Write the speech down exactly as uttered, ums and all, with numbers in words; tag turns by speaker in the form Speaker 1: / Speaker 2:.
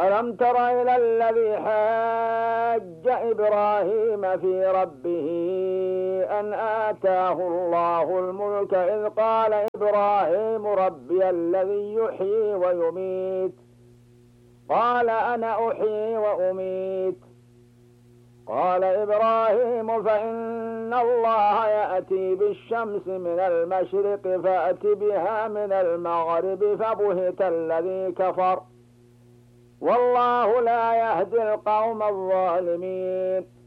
Speaker 1: ألم تر إلى الذي حاج إبراهيم في ربه أن آتاه الله الملك إذ قال إبراهيم ربي الذي يحيي ويميت قال أنا أحيي وأميت قال إبراهيم فإن الله يأتي بالشمس من المشرق فأت بها من المغرب فبهت الذي كفر والله لا يهدي القوم الظالمين.